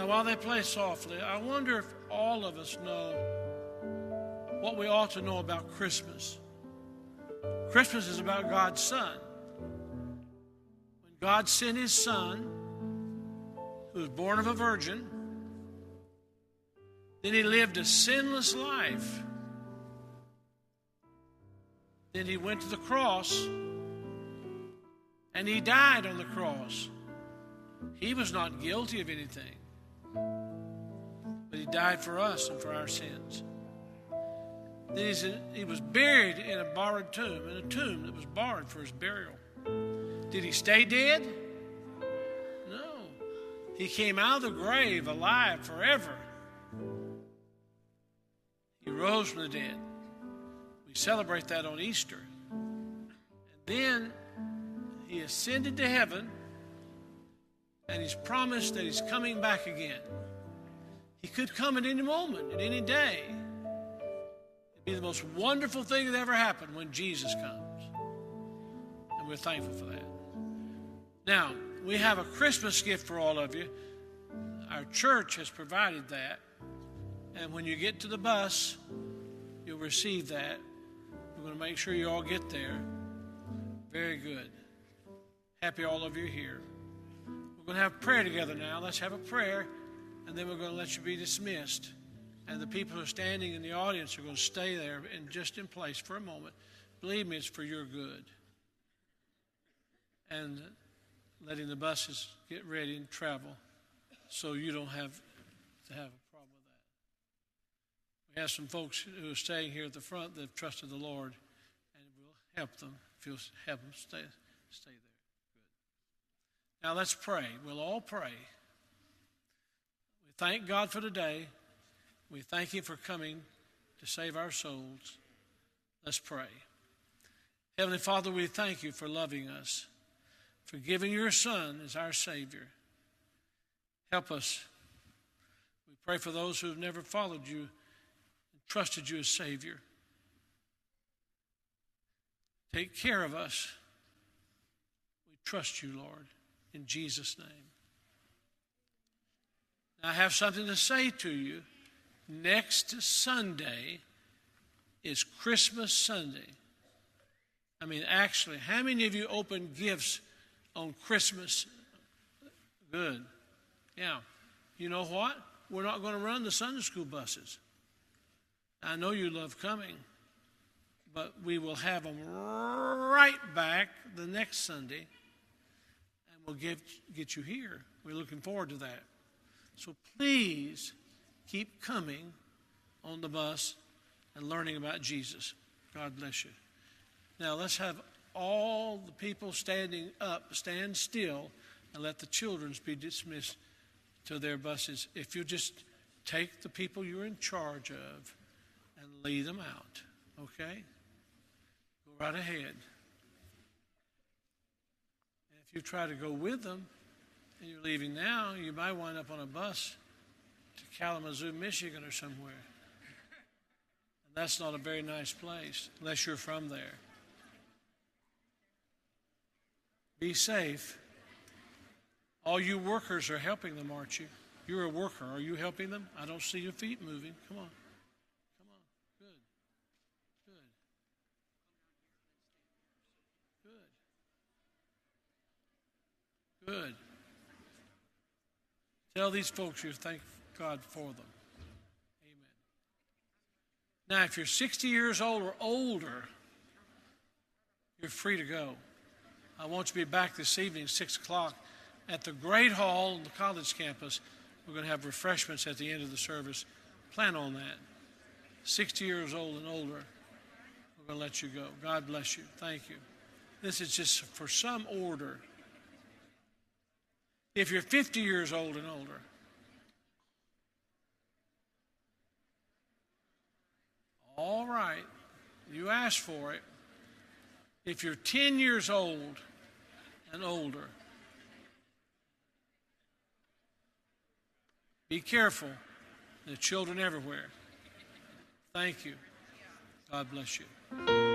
while they play softly, I wonder if all of us know what we ought to know about Christmas. Christmas is about God's Son. When God sent His Son, who was born of a virgin, then He lived a sinless life. Then He went to the cross, and He died on the cross. He was not guilty of anything, but He died for us and for our sins. Then He was buried in a borrowed tomb, in a tomb that was borrowed for His burial. Did He stay dead? No. He came out of the grave alive forever. He rose from the dead. We celebrate that on Easter. And then He ascended to heaven, and He's promised that He's coming back again. He could come at any moment, at any day. It'd be the most wonderful thing that ever happened when Jesus comes. And we're thankful for that. Now, we have a Christmas gift for all of you. Our church has provided that. And when you get to the bus, you'll receive that. We're going to make sure you all get there. Very good. Happy all of you are here. We're going to have prayer together now. Let's have a prayer, and then we're going to let you be dismissed. And the people who are standing in the audience are going to stay there and just in place for a moment. Believe me, it's for your good. And letting the buses get ready and travel so you don't have to have a problem with that. We have some folks who are staying here at the front that have trusted the Lord, and we'll help them if you'll help them stay there. Good. Now let's pray. We'll all pray. We thank God for today. We thank Him for coming to save our souls. Let's pray. Heavenly Father, we thank You for loving us, for giving Your Son as our Savior. Help us. We pray for those who have never followed You and trusted You as Savior. Take care of us. We trust You, Lord, in Jesus' name. Now, I have something to say to you. Next Sunday is Christmas Sunday. I mean, actually, how many of you open gifts on Christmas? Good. Yeah. You know what? We're not going to run the Sunday school buses. I know you love coming, but we will have them right back the next Sunday, and we'll get you here. We're looking forward to that. So please keep coming on the bus and learning about Jesus. God bless you. Now let's have all the people standing up stand still and let the children be dismissed to their buses. If you just take the people you're in charge of and lead them out, okay? Go right ahead. And if you try to go with them and you're leaving now, you might wind up on a bus to Kalamazoo, Michigan or somewhere. And that's not a very nice place unless you're from there. Be safe. All you workers are helping them, aren't you? You're a worker. Are you helping them? I don't see your feet moving. Come on. Come on. Good. Good. Good. Tell these folks you thank God for them. Amen. Now, if you're 60 years old or older, you're free to go. I want you to be back this evening, 6 o'clock, at the Great Hall on the college campus. We're going to have refreshments at the end of the service. Plan on that. 60 years old and older, we're going to let you go. God bless you. Thank you. This is just for some order. If you're 50 years old and older, all right, you asked for it. If you're 10 years old and older, be careful. There are children everywhere. Thank you. God bless you.